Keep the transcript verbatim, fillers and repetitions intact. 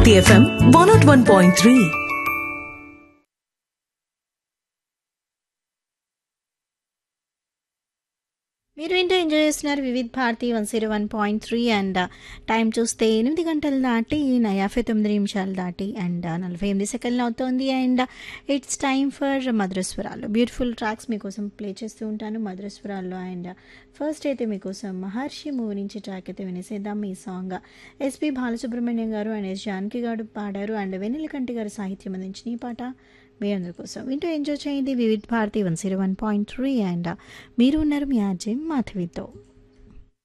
Bharati FM one not one point three. మీరు ఏంటో enjoy చేస్తున్నారు Vividh Bharati one zero one point three and time చూస్తే ఎనిమిది గంటలు దాటి యాభై తొమ్మిది నిమిషాలు దాటి అండ్ నలభై ఎనిమిది సెకండ్లు అవుతోంది. And it's time for మధురస్వరాలు. Beautiful tracks మీకోసం ప్లే చేస్తూ ఉంటాను మధురస్వరాల్లో. అండ్ ఫస్ట్ అయితే మీకోసం మహర్షి మూవీ నుంచి ట్రాక్ అయితే వినేసేద్దాం. ఈ సాంగ్ ఎస్పి బాలసుబ్రహ్మణ్యం గారు అండ్ ఎస్ జానకి గారు పాడారు. అండ్ వెన్నెలకంటి గారు సాహిత్యం అందించిన ఈ పాట మీ అందరి కోసం వింటూ ఎంజాయ్ చేయండి Vividh Bharati one zero one point three. And మీరు ఉన్నారు మీ ఆర్జే మాధవితో.